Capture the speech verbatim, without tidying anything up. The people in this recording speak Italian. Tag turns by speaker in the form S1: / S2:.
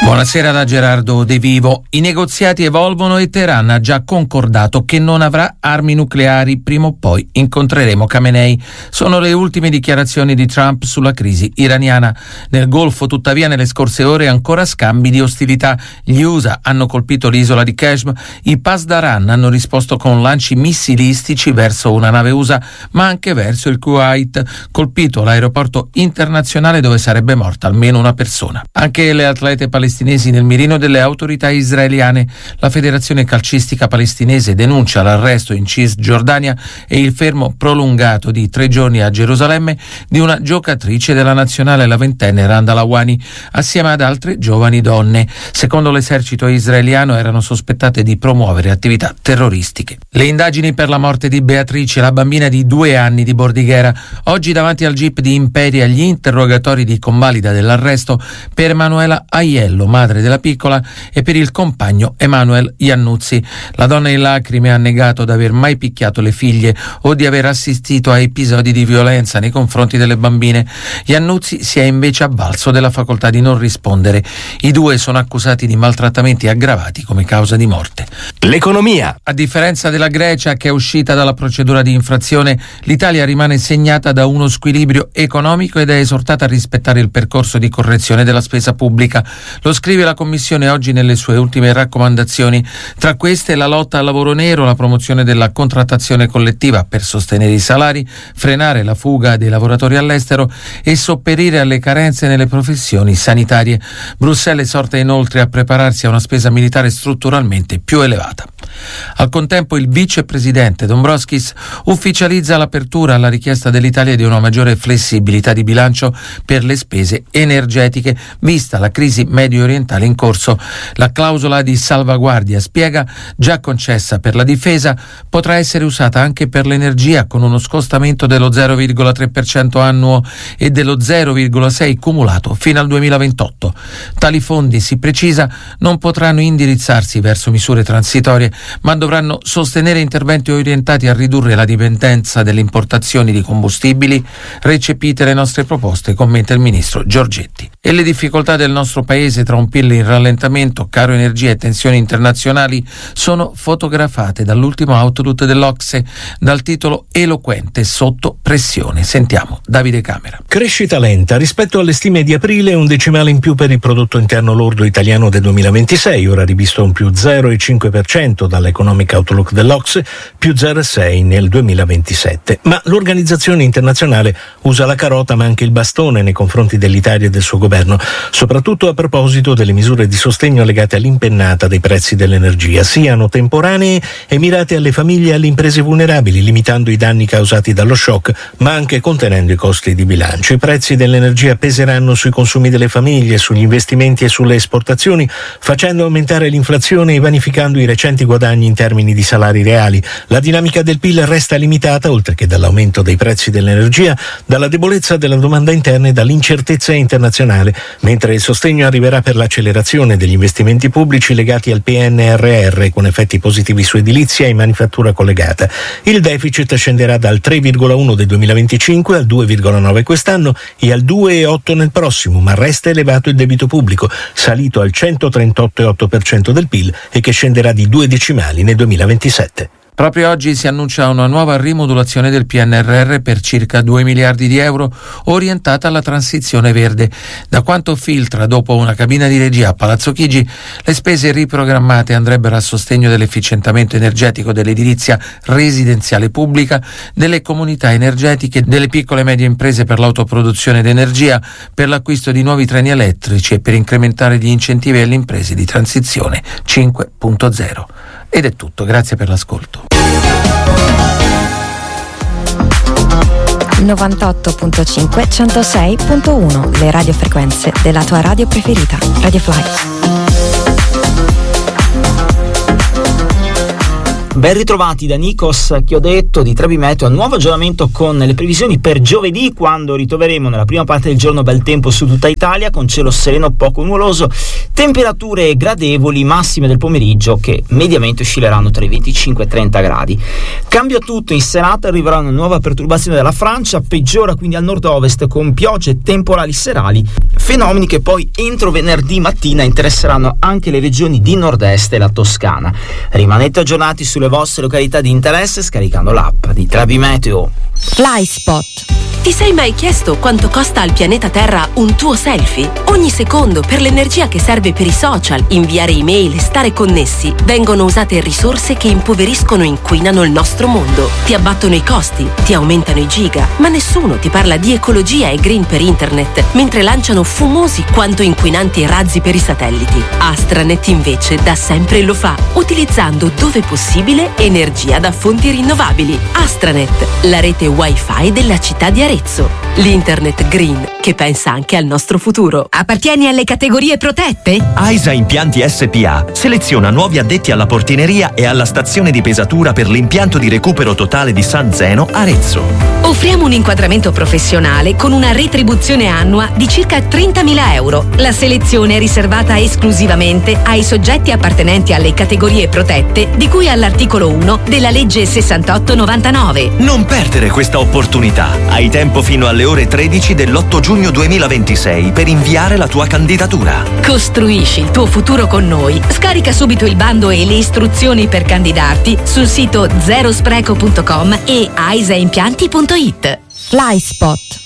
S1: Buonasera da Gerardo De Vivo. I negoziati evolvono e Teheran ha già concordato che non avrà armi nucleari. Prima o poi incontreremo Khamenei. Sono le ultime dichiarazioni di Trump sulla crisi iraniana. Nel Golfo, tuttavia, nelle scorse ore ancora scambi di ostilità. Gli U S A hanno colpito l'isola di Kashmir. I Pasdaran hanno risposto con lanci missilistici verso una nave U S A, ma anche verso il Kuwait, colpito l'aeroporto internazionale dove sarebbe morta almeno una persona. Anche le atlete palestinesi nel mirino delle autorità israeliane. La Federazione Calcistica Palestinese denuncia l'arresto in Cisgiordania e il fermo prolungato di tre giorni a Gerusalemme di una giocatrice della nazionale, la ventenne Randa Lawani, assieme ad altre giovani donne. Secondo l'esercito israeliano erano sospettate di promuovere attività terroristiche. Le indagini per la morte di Beatrice, la bambina di due anni di Bordighera. Oggi davanti al G I P di Imperia gli interrogatori di convalida dell'arresto per Emanuela Aiello, madre della piccola, e per il compagno Emanuel Iannuzzi. La donna in lacrime ha negato di aver mai picchiato le figlie o di aver assistito a episodi di violenza nei confronti delle bambine. Iannuzzi si è invece avvalso della facoltà di non rispondere. I due sono accusati di maltrattamenti aggravati come causa di morte.
S2: L'economia.
S1: A differenza della Grecia, che è uscita dalla procedura di infrazione, l'Italia rimane segnata da uno squilibrio economico ed è esortata a rispettare il percorso di correzione della spesa pubblica. Lo scrive la Commissione oggi nelle sue ultime raccomandazioni. Tra queste la lotta al lavoro nero, la promozione della contrattazione collettiva per sostenere i salari, frenare la fuga dei lavoratori all'estero e sopperire alle carenze nelle professioni sanitarie. Bruxelles esorta inoltre a prepararsi a una spesa militare strutturalmente più elevata. Al contempo il vicepresidente Dombrovskis ufficializza l'apertura alla richiesta dell'Italia di una maggiore flessibilità di bilancio per le spese energetiche, vista la crisi medio orientale in corso. La clausola di salvaguardia, spiega, già concessa per la difesa, potrà essere usata anche per l'energia, con uno scostamento dello zero virgola tre per cento annuo e dello zero virgola sei per cento cumulato fino al duemilaventotto. Tali fondi, si precisa, non potranno indirizzarsi verso misure transitorie, ma dovranno sostenere interventi orientati a ridurre la dipendenza delle importazioni di combustibili. Recepite le nostre proposte, commenta il ministro Giorgetti. E le difficoltà del nostro paese tra un P I L in rallentamento, caro energia e tensioni internazionali sono fotografate dall'ultimo outlook dell'Ocse dal titolo eloquente sotto pressione. Sentiamo Davide Camera.
S3: Crescita lenta rispetto alle stime di aprile, un decimale in più per il prodotto interno lordo italiano del duemilaventisei, ora rivisto un più zero virgola cinque per cento dall'Economic Outlook dell'Ocse, più zero virgola sei per cento nel duemilaventisette. Ma l'organizzazione internazionale usa la carota ma anche il bastone nei confronti dell'Italia e del suo governo, soprattutto a proposito delle misure di sostegno legate all'impennata dei prezzi dell'energia, siano temporanee e mirate alle famiglie e alle imprese vulnerabili, limitando i danni causati dallo shock, ma anche contenendo i costi di bilancio. I prezzi dell'energia peseranno sui consumi delle famiglie, sugli investimenti e sulle esportazioni, facendo aumentare l'inflazione e vanificando i recenti guadagni in termini di salari reali. La dinamica del P I L resta limitata, oltre che dall'aumento dei prezzi dell'energia, dalla debolezza della domanda interna e dall'incertezza internazionale, mentre il sostegno arriverà per l'accelerazione degli investimenti pubblici legati al P N R R, con effetti positivi su edilizia e manifattura collegata. Il deficit scenderà dal tre virgola uno del duemilaventicinque al due virgola nove quest'anno e al due virgola otto nel prossimo, ma resta elevato il debito pubblico, salito al centotrentotto virgola otto per cento del P I L e che scenderà di due decimali nel duemilaventisette.
S1: Proprio oggi si annuncia una nuova rimodulazione del P N R R per circa due miliardi di euro, orientata alla transizione verde. Da quanto filtra dopo una cabina di regia a Palazzo Chigi, le spese riprogrammate andrebbero a sostegno dell'efficientamento energetico dell'edilizia residenziale pubblica, delle comunità energetiche, delle piccole e medie imprese per l'autoproduzione d'energia, per l'acquisto di nuovi treni elettrici e per incrementare gli incentivi alle imprese di transizione cinque punto zero. Ed è tutto, grazie per l'ascolto.
S4: novantotto punto cinque, centosei punto uno, le radiofrequenze della tua radio preferita, Radio Fly.
S2: Ben ritrovati da Nikos Chiodetto di Trebi Meteo, nuovo aggiornamento con le previsioni per giovedì, quando ritroveremo nella prima parte del giorno bel tempo su tutta Italia con cielo sereno poco nuvoloso, temperature gradevoli, massime del pomeriggio che mediamente oscilleranno tra i venticinque e i trenta gradi. Cambia tutto in serata, arriverà una nuova perturbazione dalla Francia, peggiora quindi al nord-ovest con piogge temporali serali, fenomeni che poi entro venerdì mattina interesseranno anche le regioni di nord-est e la Toscana. Rimanete aggiornati sulle vostre località di interesse scaricando l'app di Trebi Meteo.
S4: FlySpot.
S5: Ti sei mai chiesto quanto costa al pianeta Terra un tuo selfie? Ogni secondo, per l'energia che serve per i social, inviare email e stare connessi, vengono usate risorse che impoveriscono e inquinano il nostro mondo. Ti abbattono i costi, ti aumentano i giga, ma nessuno ti parla di ecologia e green per internet, mentre lanciano fumosi quanto inquinanti razzi per i satelliti. Astranet invece da sempre lo fa, utilizzando dove possibile energia da fonti rinnovabili. Astranet, la rete wifi della città di Arezzo. L'internet green che pensa anche al nostro futuro.
S6: Appartieni alle categorie protette?
S7: AISA Impianti S P A seleziona nuovi addetti alla portineria e alla stazione di pesatura per l'impianto di recupero totale di San Zeno, Arezzo.
S6: Offriamo un inquadramento professionale con una retribuzione annua di circa trentamila euro. La selezione è riservata esclusivamente ai soggetti appartenenti alle categorie protette di cui all'articolo uno della legge sessantotto novantanove.
S7: Non perdere questa opportunità. Hai tempo fino alle ore tredici dell'otto giugno duemilaventisei per inviare la tua candidatura.
S6: Costruisci il tuo futuro con noi. Scarica subito il bando e le istruzioni per candidarti sul sito zero spreco punto com e aisaimpianti punto it.
S4: FlySpot.